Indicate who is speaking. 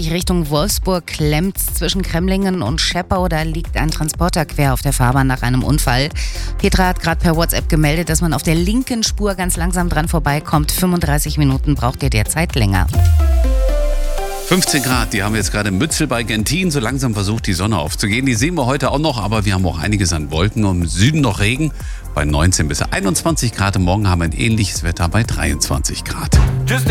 Speaker 1: A30 Richtung Wolfsburg klemmt's zwischen Kremlingen und Scheppau. Da liegt ein Transporter quer auf der Fahrbahn nach einem Unfall. Petra hat gerade per WhatsApp gemeldet, dass man auf der linken Spur ganz langsam dran vorbeikommt. 35 Minuten braucht ihr derzeit länger.
Speaker 2: 15 Grad, die haben wir jetzt gerade in Mützel bei Gentin. So langsam versucht die Sonne aufzugehen. Die sehen wir heute auch noch, aber wir haben auch einiges an Wolken. Und im Süden noch Regen bei 19 bis 21 Grad. Morgen haben wir ein ähnliches Wetter bei 23 Grad.